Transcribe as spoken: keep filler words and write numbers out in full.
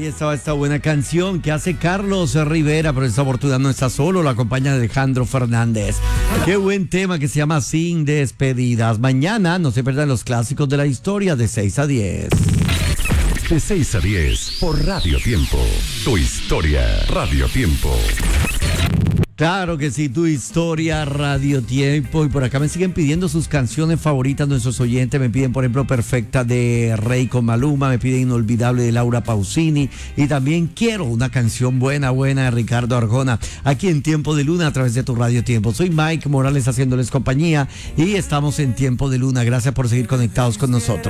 estaba esta buena canción que hace Carlos Rivera, pero esta oportunidad no está solo, lo acompaña Alejandro Fernández. Qué buen tema que se llama Sin Despedidas. Mañana no se pierdan los clásicos de la historia de seis a diez. De seis a diez por Radio Tiempo. Tu historia, Radio Tiempo. Claro que sí, tu historia, Radio Tiempo. Y por acá me siguen pidiendo sus canciones favoritas nuestros oyentes. Me piden, por ejemplo, Perfecta de Rey con Maluma. Me piden Inolvidable de Laura Pausini. Y también Quiero, una canción buena, buena de Ricardo Arjona. Aquí en Tiempo de Luna a través de tu Radio Tiempo. Soy Mike Morales haciéndoles compañía y estamos en Tiempo de Luna. Gracias por seguir conectados con nosotros.